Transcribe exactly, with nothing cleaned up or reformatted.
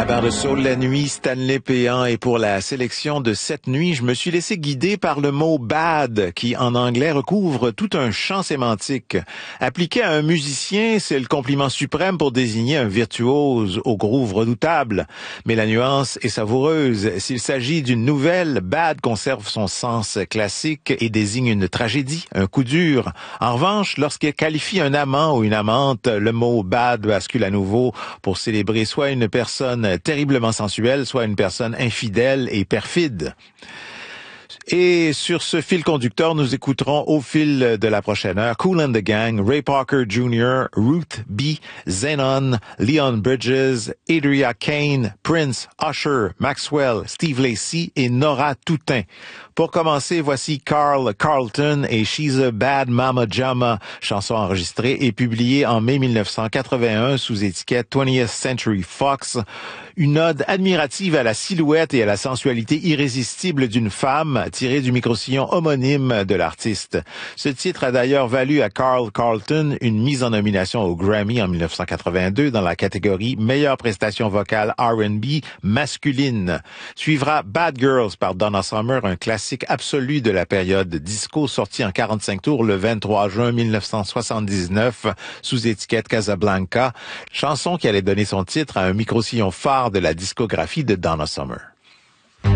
la barre de soul la nuit, Stanley Péan, et pour la sélection de cette nuit, je me suis laissé guider par le mot bad, qui en anglais recouvre tout un champ sémantique. Appliqué à un musicien, c'est le compliment suprême pour désigner un virtuose au groove redoutable. Mais la nuance est savoureuse. S'il s'agit d'une nouvelle, bad conserve son sens classique et désigne une tragédie, un coup dur. En revanche, lorsqu'il qualifie un amant ou une amante, le mot bad bascule à nouveau pour célébrer soit une personne terriblement sensuelle, soit une personne infidèle et perfide. Et sur ce fil conducteur, nous écouterons au fil de la prochaine heure Kool and the Gang, Ray Parker Junior, Ruth B, Zenon, Leon Bridges, Adria Kane, Prince, Usher, Maxwell, Steve Lacy et Nora Toutain. Pour commencer, voici Carl Carlton et She's a Bad Mama Jama, chanson enregistrée et publiée en mai mille neuf cent quatre-vingt-un sous étiquette twentieth Century Fox. Une ode admirative à la silhouette et à la sensualité irrésistible d'une femme tirée du microsillon homonyme de l'artiste. Ce titre a d'ailleurs valu à Carl Carlton une mise en nomination au Grammy en mille neuf cent quatre-vingt-deux dans la catégorie meilleure prestation vocale R and B masculine. Suivra Bad Girls par Donna Summer, un classique absolu de la période disco sorti en quarante-cinq tours le vingt-trois juin mille neuf cent soixante-dix-neuf sous étiquette Casablanca, chanson qui allait donner son titre à un microsillon phare de la discographie de Donna Summer.